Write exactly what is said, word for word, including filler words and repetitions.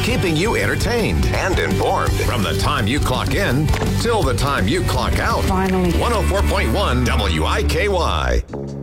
keeping you entertained and informed from the time you clock in till the time you clock out. Finally. one oh four point one W I K Y.